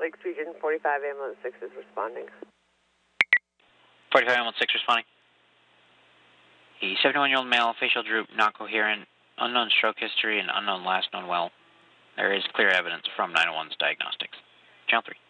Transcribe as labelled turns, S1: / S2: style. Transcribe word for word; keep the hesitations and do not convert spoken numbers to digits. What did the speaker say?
S1: Lakes Region, forty-five ambulance six is responding.
S2: forty-five ambulance six responding. The seventy-one-year-old male, facial droop, not coherent, unknown stroke history, and unknown last known well. There is clear evidence from nine one one's diagnostics. Channel three.